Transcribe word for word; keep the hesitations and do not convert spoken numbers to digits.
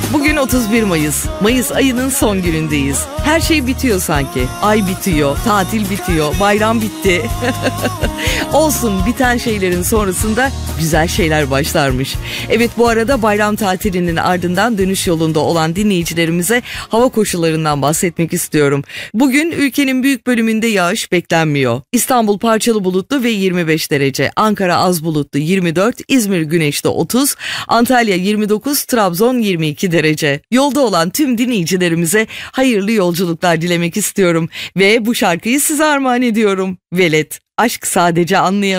Bugün otuz bir Mayıs. Mayıs ayının son günündeyiz. Her şey bitiyor sanki. Ay bitiyor, tatil bitiyor, bayram bitti. Olsun, biten şeylerin sonrasında güzel şeyler başlarmış. Evet, bu arada bayram tatilinin ardından dönüş yolunda olan dinleyicilerimize hava koşullarından bahsetmek istiyorum. Bugün ülkenin büyük bölümünde yağış beklenmiyor. İstanbul parçalı bulutlu ve yirmi beş derece. Ankara az bulutlu yirmi dört, İzmir güneşli otuz, Antalya yirmi dokuz, Trabzon yirmi iki derece. Yolda olan tüm dinleyicilerimize hayırlı yolculuklar dilemek istiyorum ve bu şarkıyı size armağan ediyorum. Velet, aşk sadece anlayan